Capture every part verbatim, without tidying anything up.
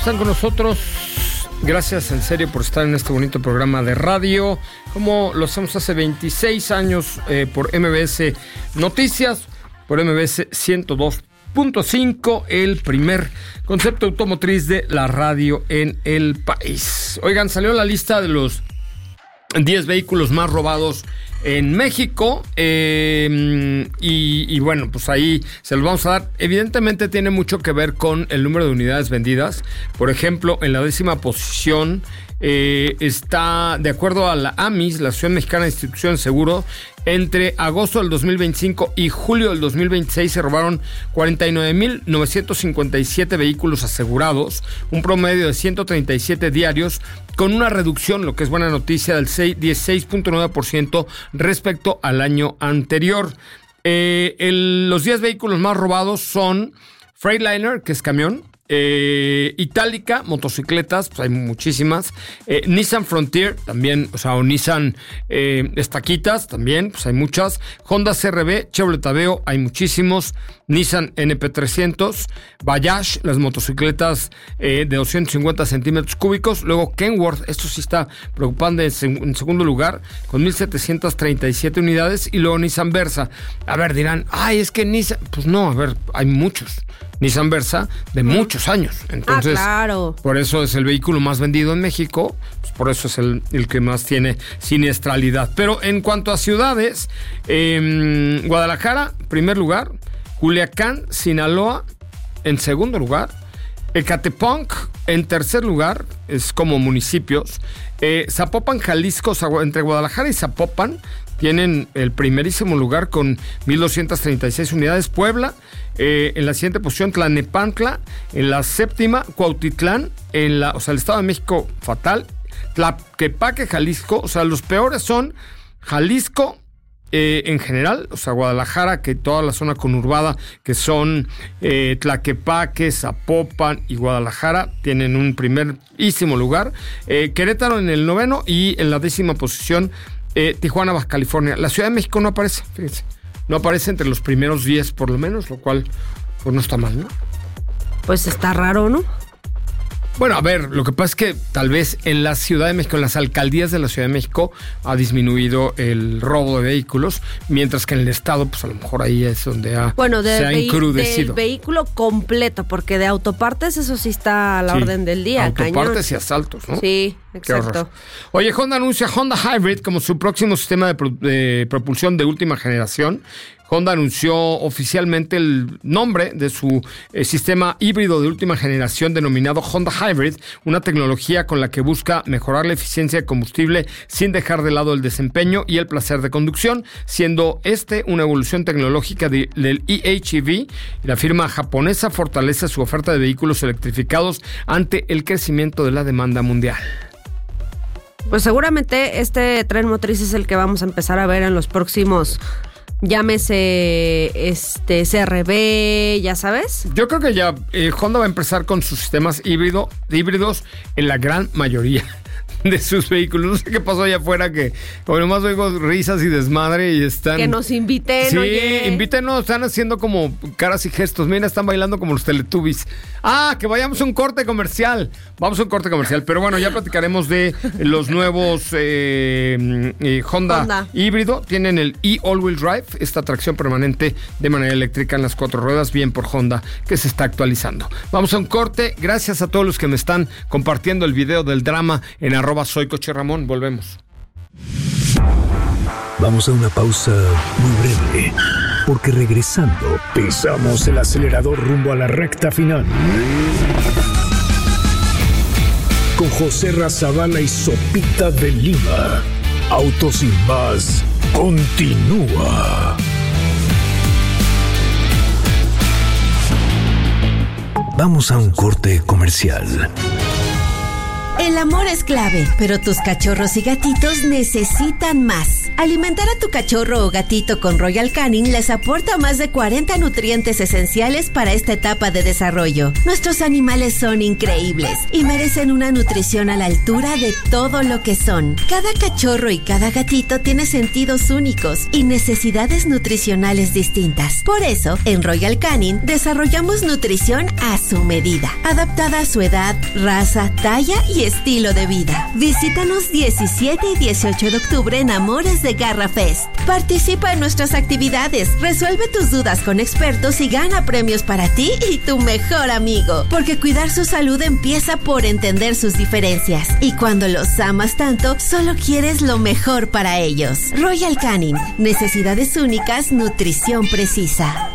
están con nosotros. Gracias en serio por estar en este bonito programa de radio, como lo hacemos hace veintiséis años eh, por M B S Noticias, por M B S ciento dos punto cinco, el primer concepto automotriz de la radio en el país. Oigan, salió la lista de los diez vehículos más robados en México, eh, y, y bueno, pues ahí se los vamos a dar. Evidentemente tiene mucho que ver con el número de unidades vendidas. Por ejemplo, en la décima posición eh, está, de acuerdo a la A M I S, la Asociación Mexicana de Instituciones de Seguro, entre agosto del dos mil veinticinco y julio del dos mil veintiséis se robaron cuarenta y nueve mil novecientos cincuenta y siete vehículos asegurados, un promedio de ciento treinta y siete diarios, con una reducción, lo que es buena noticia, del dieciséis punto nueve por ciento respecto al año anterior. Eh, el, los diez vehículos más robados son Freightliner, que es camión, Eh, Itálica, motocicletas, pues hay muchísimas. Eh, Nissan Frontier, también, o sea, o Nissan eh, Estaquitas, también, pues hay muchas. Honda C R V, Chevrolet Aveo, hay muchísimos. Nissan N P trescientos, Bayash, las motocicletas eh, de doscientos cincuenta centímetros cúbicos. Luego Kenworth, esto sí está preocupante en, seg- en segundo lugar, con mil setecientas treinta y siete unidades. Y luego Nissan Versa. A ver, dirán, ay, es que Nissan, pues no, a ver, hay muchos. Nissan Versa de muchos años. Entonces, ah, claro. Por eso es el vehículo más vendido en México, pues por eso es el, el que más tiene siniestralidad. Pero en cuanto a ciudades, eh, Guadalajara, primer lugar, Culiacán, Sinaloa, en segundo lugar, Ecatepec, en tercer lugar, es como municipios, eh, Zapopan, Jalisco, entre Guadalajara y Zapopan, tienen el primerísimo lugar con mil doscientas treinta y seis unidades. Puebla, eh, en la siguiente posición, Tlalnepantla, en la séptima, Cuautitlán, en la, o sea, el Estado de México, fatal. Tlaquepaque, Jalisco, o sea, los peores son Jalisco, eh, en general, o sea, Guadalajara, que toda la zona conurbada, que son eh, Tlaquepaque, Zapopan y Guadalajara, tienen un primerísimo lugar. Eh, Querétaro en el noveno, y en la décima posición, Eh, Tijuana, Baja California. La Ciudad de México no aparece, fíjense. No aparece entre los primeros diez, por lo menos, lo cual pues no está mal, ¿no? Pues está raro, ¿no? Bueno, a ver, lo que pasa es que tal vez en la Ciudad de México, en las alcaldías de la Ciudad de México, ha disminuido el robo de vehículos, mientras que en el Estado, pues a lo mejor ahí es donde ha, bueno, de se ha vehi- encrudecido. del vehículo completo, porque de autopartes eso sí está a la Sí, orden del día. autopartes cañón. y asaltos, ¿no? Sí, Qué exacto. horror. Oye, Honda anuncia Honda Hybrid como su próximo sistema de, pro- de propulsión de última generación. Honda anunció oficialmente el nombre de su eh, sistema híbrido de última generación denominado Honda Hybrid, una tecnología con la que busca mejorar la eficiencia de combustible sin dejar de lado el desempeño y el placer de conducción, siendo este una evolución tecnológica de, del E H E V. La firma japonesa fortalece su oferta de vehículos electrificados ante el crecimiento de la demanda mundial. Pues seguramente este tren motriz es el que vamos a empezar a ver en los próximos, llámese este C R V, ya sabes. Yo creo que ya eh, Honda va a empezar con sus sistemas híbrido, híbridos en la gran mayoría de sus vehículos. No sé qué pasó allá afuera, que como nomás oigo risas y desmadre y están... Que nos inviten, Sí, oye. invítenos, están haciendo como caras y gestos. Mira, están bailando como los Teletubbies. Ah, que vayamos a un corte comercial. Vamos a un corte comercial. Pero bueno, ya platicaremos de los nuevos eh, eh, Honda, Honda híbrido. Tienen el e-all-wheel drive, esta tracción permanente de manera eléctrica en las cuatro ruedas, bien por Honda, que se está actualizando. Vamos a un corte. Gracias a todos los que me están compartiendo el video del drama en arroba soy Coche Ramón. Volvemos. Vamos a una pausa muy breve, porque regresando pisamos el acelerador rumbo a la recta final. Con José Razabala y Sopita de Lima. Autos sin más continúa. Vamos a un corte comercial. El amor es clave, pero tus cachorros y gatitos necesitan más. Alimentar a tu cachorro o gatito con Royal Canin les aporta más de cuarenta nutrientes esenciales para esta etapa de desarrollo. Nuestros animales son increíbles y merecen una nutrición a la altura de todo lo que son. Cada cachorro y cada gatito tiene sentidos únicos y necesidades nutricionales distintas. Por eso, en Royal Canin desarrollamos nutrición a su medida, adaptada a su edad, raza, talla y estilo de vida. Visítanos diecisiete y dieciocho de octubre en Amores de Garra Fest. Participa en nuestras actividades, resuelve tus dudas con expertos y gana premios para ti y tu mejor amigo. Porque cuidar su salud empieza por entender sus diferencias. Y cuando los amas tanto, solo quieres lo mejor para ellos. Royal Canin. Necesidades únicas, nutrición precisa.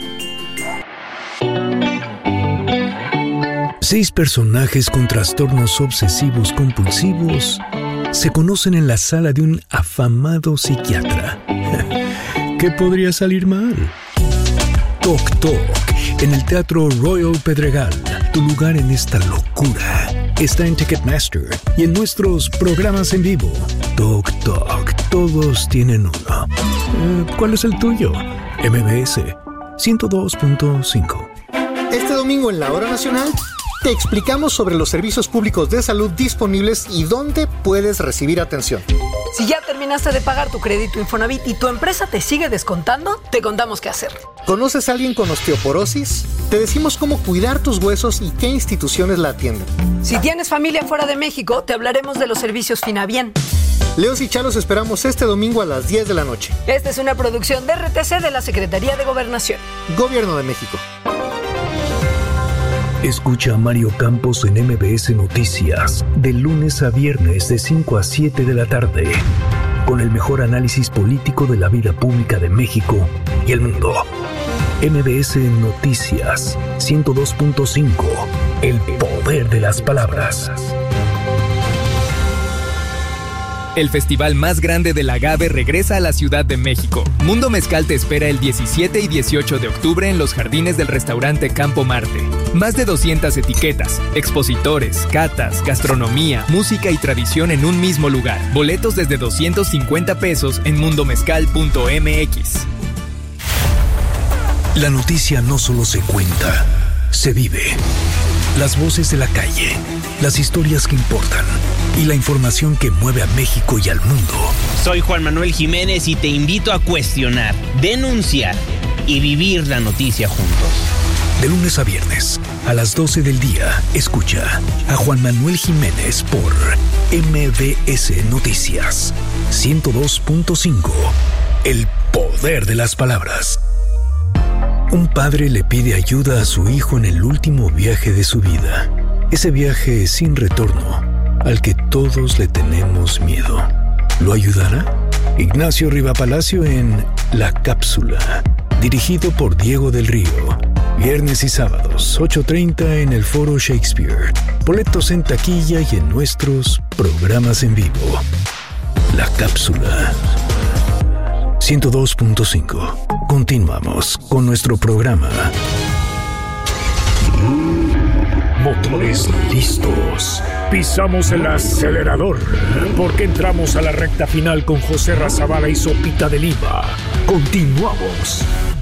Seis personajes con trastornos obsesivos compulsivos se conocen en la sala de un afamado psiquiatra. ¿Qué podría salir mal? Toc Toc, en el Teatro Royal Pedregal. Tu lugar en esta locura está en Ticketmaster y en nuestros programas en vivo. Toc Toc, todos tienen uno. Eh, ¿Cuál es el tuyo? M B S ciento dos punto cinco. Este domingo en la Hora Nacional te explicamos sobre los servicios públicos de salud disponibles y dónde puedes recibir atención. Si ya terminaste de pagar tu crédito Infonavit y tu empresa te sigue descontando, te contamos qué hacer. ¿Conoces a alguien con osteoporosis? Te decimos cómo cuidar tus huesos y qué instituciones la atienden. Si tienes familia fuera de México, te hablaremos de los servicios Finabien. Leos y Chalos esperamos este domingo a las diez de la noche. Esta es una producción de R T C de la Secretaría de Gobernación. Gobierno de México. Escucha a Mario Campos en M B S Noticias, de lunes a viernes de cinco a siete de la tarde, con el mejor análisis político de la vida pública de México y el mundo. M B S Noticias ciento dos punto cinco, el poder de las palabras. El festival más grande del agave regresa a la Ciudad de México. Mundo Mezcal te espera el diecisiete y dieciocho de octubre en los jardines del restaurante Campo Marte. Más de doscientas etiquetas, expositores, catas, gastronomía, música y tradición en un mismo lugar. Boletos desde doscientos cincuenta pesos en mundo mezcal punto m x. La noticia no solo se cuenta, se vive. Las voces de la calle, las historias que importan y la información que mueve a México y al mundo. Soy Juan Manuel Jiménez y te invito a cuestionar, denunciar y vivir la noticia juntos. De lunes a viernes, a las doce del día, escucha a Juan Manuel Jiménez por M B S Noticias ciento dos punto cinco. El poder de las palabras. Un padre le pide ayuda a su hijo en el último viaje de su vida. Ese viaje sin retorno, al que todos le tenemos miedo. ¿Lo ayudará? Ignacio Riva Palacio en La Cápsula, dirigido por Diego del Río. Viernes y sábados, ocho treinta en el Foro Shakespeare. Boletos en taquilla y en nuestros programas en vivo. La Cápsula ciento dos punto cinco. Continuamos con nuestro programa. Motores listos. Pisamos el acelerador porque entramos a la recta final con José Razabala y Sopita de Lima. Continuamos.